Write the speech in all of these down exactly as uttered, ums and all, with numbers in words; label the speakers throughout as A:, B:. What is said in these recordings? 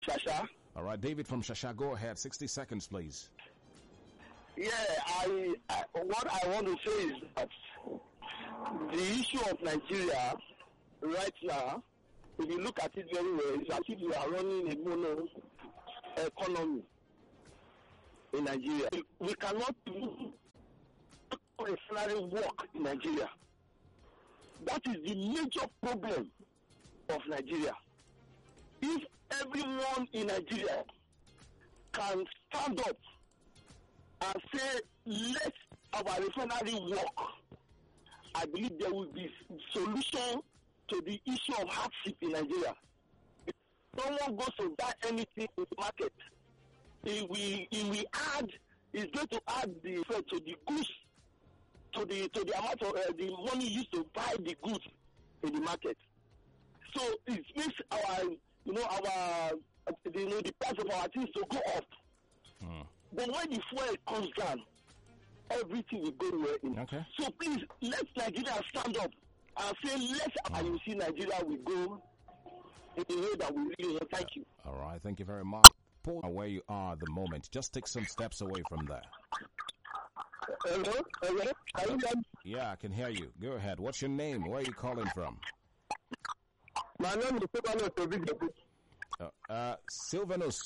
A: Shasha.
B: All right, David from Shasha, go ahead. sixty seconds, please.
A: Yeah, I, I what I want to say is that the issue of Nigeria right now, if you look at it very well, it's as if we are running a mono economy in Nigeria. We cannot do refinery work in Nigeria. That is the major problem of Nigeria. If everyone in Nigeria can stand up and say, let our refinery work, I believe there will be solution to the issue of hardship in Nigeria. If someone goes to buy anything in the market, it will, it will add, it's going to add the effect to the goods, to the to the amount of uh, the money used to buy the goods in the market. So it makes our, you know, our, you know, the price of our things to go up. Mm. But when the fuel comes down, everything will go well in.
B: Okay.
A: So please, let Nigeria stand up and say, let mm. and you see Nigeria will go in the way that we really want. Thank you.
B: All right, thank you very much. Pull where you are at the moment. Just take some steps away from there.
A: Hello? Hello? Are you there?
B: Yeah, I can hear you. Go ahead. What's your name? Where are you calling from?
A: My name is Silvanus.
B: Uh, uh, Silvanus.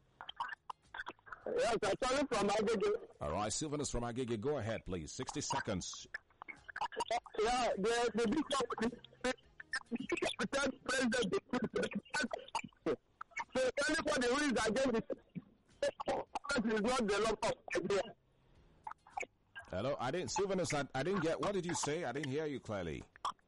A: Yes, I'm calling from Agege.
B: All right, Silvanus from Agege. Go ahead, please. sixty seconds.
A: Yeah, the the big president, president, so anybody who is against it is not the law of Nigeria.
B: Hello, I didn't, Silvanus, I, I didn't get, what did you say? I didn't hear you clearly.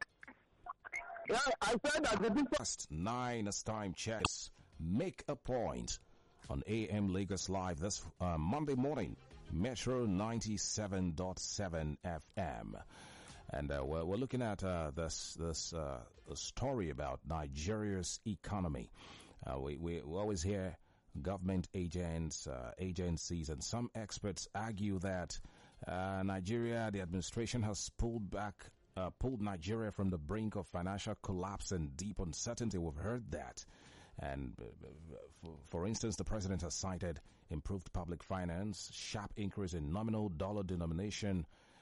A: Yeah, I said that the big
B: Past nine as time checks. Make a point on A M Lagos Live this uh, Monday morning, Metro ninety-seven point seven F M. And uh, we're, we're looking at uh, this this uh, story about Nigeria's economy. Uh, we, we we always hear government agents, uh, agencies, and some experts argue that uh, Nigeria, the administration has pulled back, uh, pulled Nigeria from the brink of financial collapse and deep uncertainty. We've heard that. And uh, for, for instance, the president has cited improved public finance, sharp increase in nominal dollar denomination,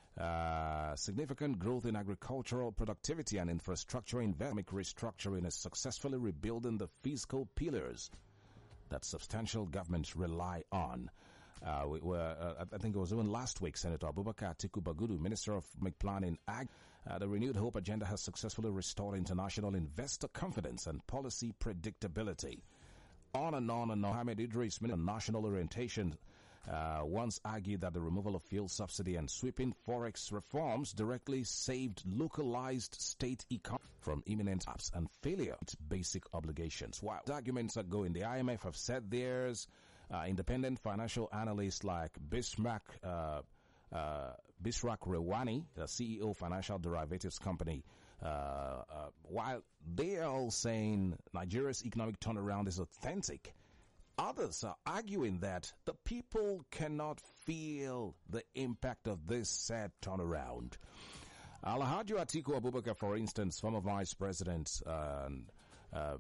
B: Uh, significant growth in agricultural productivity and infrastructure investment. Restructuring is successfully rebuilding the fiscal pillars that substantial governments rely on. Uh, we were, uh, I think it was even last week, Senator Abubakar Atiku Bagudu, Minister of Planning, Ag, uh, the Renewed Hope agenda has successfully restored international investor confidence and policy predictability. On and on and on. Mohammed Idris, Minister of National Orientation, uh, once argued that the removal of fuel subsidy and sweeping forex reforms directly saved localized state economy from imminent collapse and failure its basic obligations. While arguments are going, the I M F have said theirs. Uh, independent financial analysts like Bismarck, uh, uh, Bismarck Rewani, the C E O of Financial Derivatives Company, uh, uh, while they are all saying Nigeria's economic turnaround is authentic, others are arguing that the people cannot feel the impact of this sad turnaround. Alhaji Atiku Abubakar, for instance, former vice president, uh, uh,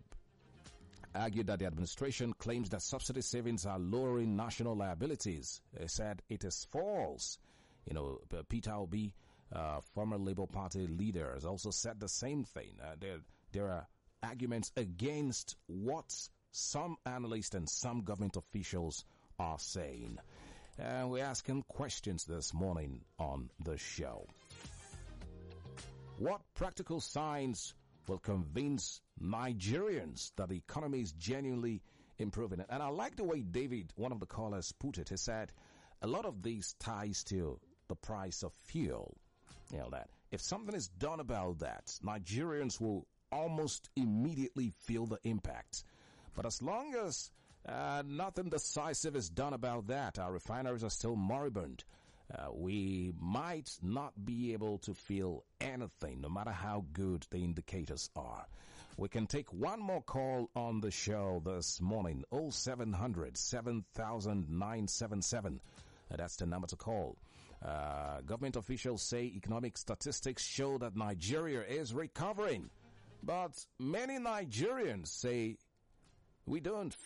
B: argued that the administration claims that subsidy savings are lowering national liabilities. They said it is false. You know, Peter Obi, uh, former Labour Party leader, has also said the same thing. Uh, there, there are arguments against what some analysts and some government officials are saying. And we're asking questions this morning on the show. What practical signs will convince Nigerians that the economy is genuinely improving? And I like the way David, one of the callers, put it. He said, a lot of these ties to the price of fuel. You know, that if something is done about that, Nigerians will almost immediately feel the impact. But as long as uh, nothing decisive is done about that, our refineries are still moribund. Uh, we might not be able to feel anything, no matter how good the indicators are. We can take one more call on the show this morning, oh seven hundred, seven thousand, nine seven seven. Uh, that's the number to call. Uh, government officials say economic statistics show that Nigeria is recovering. But many Nigerians say we don't